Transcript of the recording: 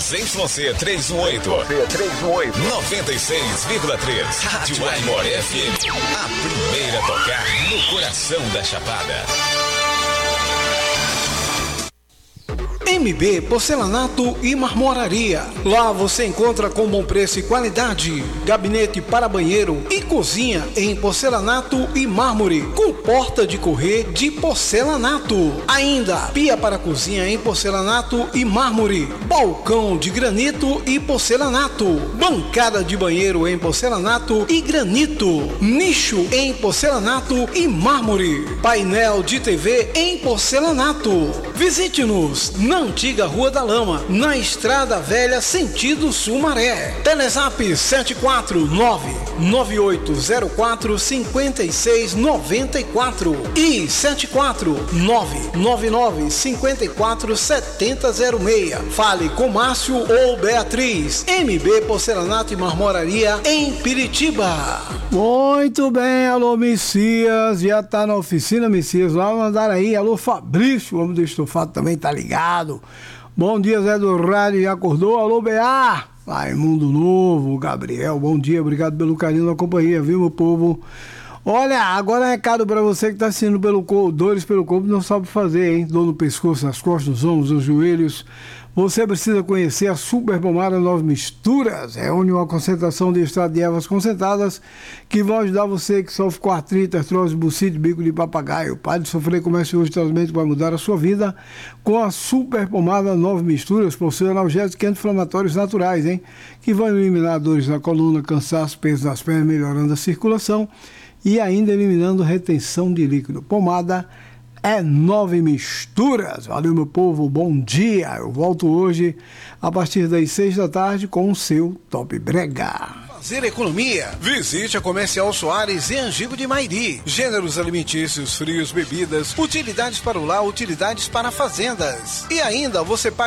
ZYC 318. 96,3. Rádio Aimor FM. A primeira a tocar no coração da Chapada. MB Porcelanato e Marmoraria. Lá você encontra com bom preço e qualidade. Gabinete para banheiro e cozinha em porcelanato e mármore, com porta de correr de porcelanato. Ainda pia para cozinha em porcelanato e mármore, balcão de granito e porcelanato, bancada de banheiro em porcelanato e granito, nicho em porcelanato e mármore, painel de TV em porcelanato. Visite-nos na antiga Rua da Lama, na Estrada Velha, sentido Sumaré. Telezap 749-9804-5694 e 749-9954-7006. Fale com Márcio ou Beatriz. MB Porcelanato e Marmoraria em Piritiba. Muito bem, alô Messias, já tá na oficina Messias, lá mandar aí, alô Fabrício, o homem do estofado também tá ligado. Bom dia, Zé do Rádio, já acordou? Alô, BA! Mundo Novo, Gabriel, bom dia, obrigado pelo carinho da companhia, viu, meu povo? Olha, agora é recado pra você que tá sentindo dores pelo corpo, não sabe fazer, hein? Dor no pescoço, nas costas, nos ombros, nos joelhos. Você precisa conhecer a Super Pomada 9 Misturas. Reúne uma concentração de extrato de ervas concentradas que vão ajudar você que sofre com artrite, artrose, bucite, bico de papagaio. Pare de sofrer, comece hoje o tratamento que vai mudar a sua vida com a Super Pomada 9 Misturas. Possui analgésicos e anti-inflamatórios naturais, hein? Que vão eliminar dores na coluna, cansaço, peso nas pernas, melhorando a circulação e ainda eliminando retenção de líquido. Pomada é 9 Misturas. Valeu, meu povo, bom dia. Eu volto hoje a partir das 6 da tarde com o seu Top Brega. Fazer economia? Visite a Comercial Soares em Angico de Mairi. Gêneros alimentícios, frios, bebidas, utilidades para o lar, utilidades para fazendas. E ainda você paga